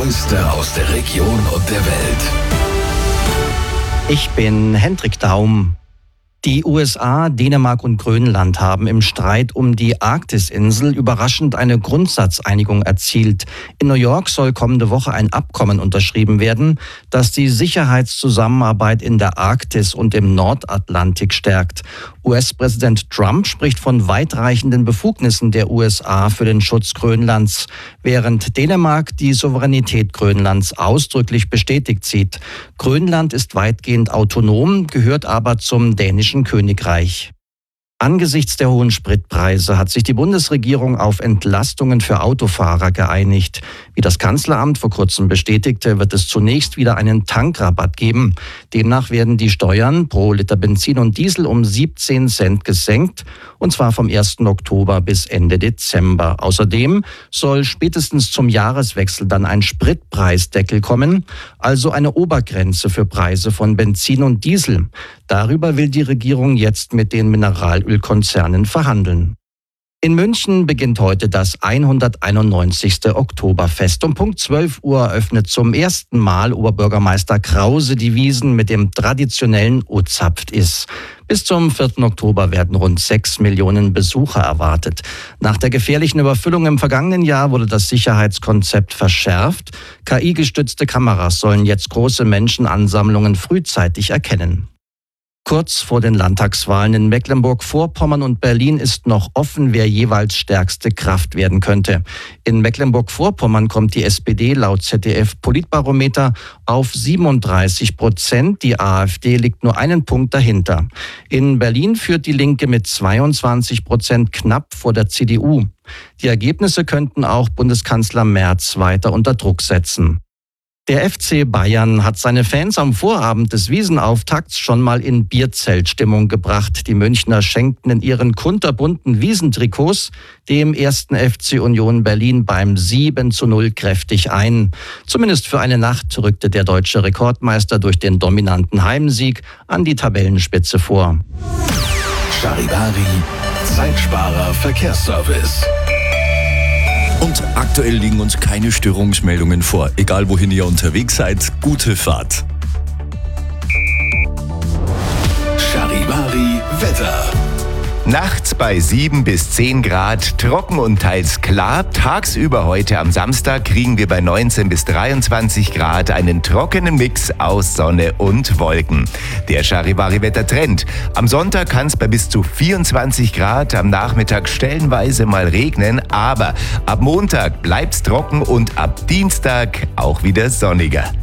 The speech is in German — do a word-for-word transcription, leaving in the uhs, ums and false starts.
Neueste aus der Region und der Welt. Ich bin Hendrik Daum. Die U S A, Dänemark und Grönland haben im Streit um die Arktisinsel überraschend eine Grundsatzeinigung erzielt. In New York soll kommende Woche ein Abkommen unterschrieben werden, das die Sicherheitszusammenarbeit in der Arktis und im Nordatlantik stärkt. U S-Präsident Trump spricht von weitreichenden Befugnissen der U S A für den Schutz Grönlands, während Dänemark die Souveränität Grönlands ausdrücklich bestätigt sieht. Grönland ist weitgehend autonom, gehört aber zum dänischen Königreich. Angesichts der hohen Spritpreise hat sich die Bundesregierung auf Entlastungen für Autofahrer geeinigt. Wie das Kanzleramt vor kurzem bestätigte, wird es zunächst wieder einen Tankrabatt geben. Demnach werden die Steuern pro Liter Benzin und Diesel um siebzehn Cent gesenkt, und zwar vom ersten Oktober bis Ende Dezember. Außerdem soll spätestens zum Jahreswechsel dann ein Spritpreisdeckel kommen, also eine Obergrenze für Preise von Benzin und Diesel. Darüber will die Regierung jetzt mit den Mineralölkonzernen verhandeln. In München beginnt heute das hunderteinundneunzigste Oktoberfest. Um Punkt zwölf Uhr eröffnet zum ersten Mal Oberbürgermeister Krause die Wiesn mit dem traditionellen O-Zapft-Is. Bis zum vierten Oktober werden rund sechs Millionen Besucher erwartet. Nach der gefährlichen Überfüllung im vergangenen Jahr wurde das Sicherheitskonzept verschärft. K I-gestützte Kameras sollen jetzt große Menschenansammlungen frühzeitig erkennen. Kurz vor den Landtagswahlen in Mecklenburg-Vorpommern und Berlin ist noch offen, wer jeweils stärkste Kraft werden könnte. In Mecklenburg-Vorpommern kommt die S P D laut Z D F-Politbarometer auf siebenunddreißig Prozent. Die AfD liegt nur einen Punkt dahinter. In Berlin führt die Linke mit zweiundzwanzig Prozent knapp vor der C D U. Die Ergebnisse könnten auch Bundeskanzler Merz weiter unter Druck setzen. Der F C Bayern hat seine Fans am Vorabend des Wiesenauftakts schon mal in Bierzeltstimmung gebracht. Die Münchner schenkten in ihren kunterbunten Wiesentrikots dem ersten F C Union Berlin beim sieben zu null kräftig ein. Zumindest für eine Nacht rückte der deutsche Rekordmeister durch den dominanten Heimsieg an die Tabellenspitze vor. Charivari, Zeitsparer Verkehrsservice. Und aktuell liegen uns keine Störungsmeldungen vor. Egal wohin ihr unterwegs seid, gute Fahrt. Charivari Wetter. Nachts bei sieben bis zehn Grad, trocken und teils klar. Tagsüber heute am Samstag kriegen wir bei neunzehn bis dreiundzwanzig Grad einen trockenen Mix aus Sonne und Wolken. Der Charivari-Wettertrend. Am Sonntag kann es bei bis zu vierundzwanzig Grad am Nachmittag stellenweise mal regnen, aber ab Montag bleibt's trocken und ab Dienstag auch wieder sonniger.